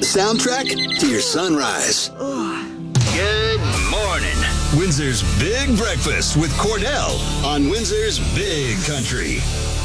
soundtrack to your sunrise. Good morning. Windsor's Big Breakfast with Cordell on Windsor's Big Country.